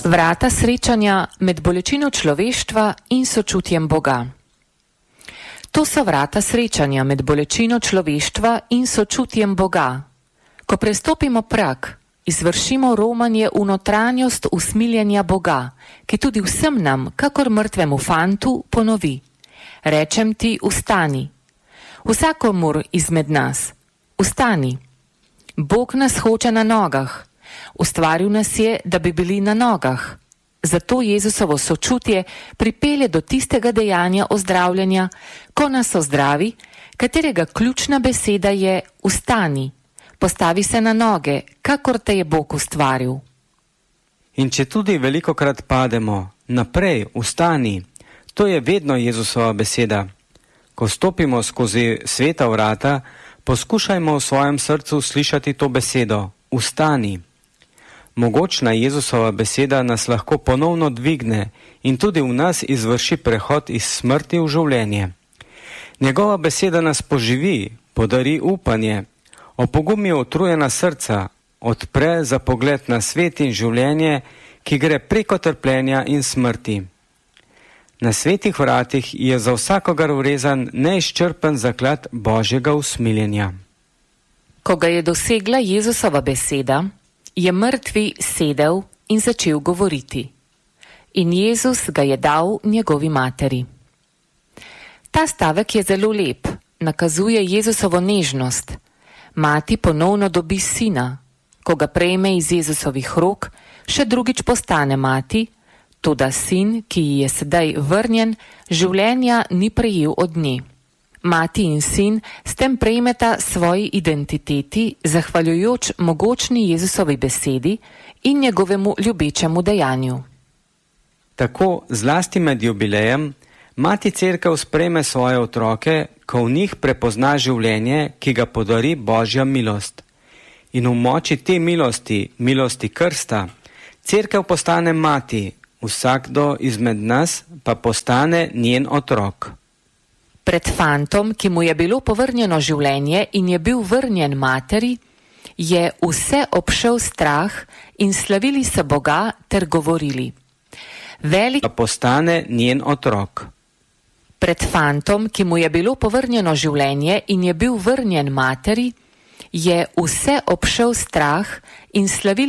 Vrata srečanja med bolečino človeštva in sočutjem Boga. To so vrata srečanja med bolečino človeštva in sočutjem Boga. Ko prestopimo prag, izvršimo romanje v notranjost usmiljenja Boga, ki tudi vsem nam, kakor mrtvemu fantu, ponovi: Rečem ti, vstani. Vsakomur izmed nas: Vstani. Bog nas hoče na nogah. Ustvaril nas je, da bi bili na nogah. Zato Jezusovo sočutje pripelje do tistega dejanja ozdravljanja, ko nas ozdravi, katerega ključna beseda je: vstani, postavi se na noge, kakor te je Bog ustvaril. In če tudi velikokrat pademo, naprej, vstani, to je vedno Jezusova beseda. Ko stopimo skozi sveta vrata, poskušajmo v svojem srcu slišati to besedo: vstani. Mogočna Jezusova beseda nas lahko ponovno dvigne in tudi v nas izvrši prehod iz smrti v življenje. Njegova beseda nas poživi, podari upanje, opogumi utrujena srca, odpre za pogled na svet in življenje, ki gre preko trpljenja in smrti. Na svetih vratih je za vsakogar vrezan neizčrpen zaklad Božjega usmiljenja. Ko ga je dosegla Jezusova beseda, je mrtvi sedel in začel govoriti. In Jezus ga je dal njegovi materi. Ta stavek je zelo lep, nakazuje Jezusovo nežnost. Mati ponovno dobi sina. Ko ga prejme iz Jezusovih rok, še drugič postane mati, toda sin, ki ji je sedaj vrnjen, življenja ni prejel od nje. Mati in sin s tem prejmeta svoji identiteti, zahvaljujoč mogočni Jezusovi besedi in njegovemu ljubečemu dejanju. Tako, zlasti med jubilejem, mati cerkev sprejme svoje otroke, ko v njih prepozna življenje, ki ga podari Božja milost. In v moči te milosti, milosti krsta, cerkev postane mati, vsakdo izmed nas pa postane njen otrok. Pred fantom, ki mu je bilo povrnjeno življenje in je bil vrnjen materi, je vse obšel strah in slavili se Boga ter govorili: Velik postane njen otrok. Pred fantom, ki mu je bilo povrnjeno življenje in je bil vrnjen materi, je vse obšel strah in slavili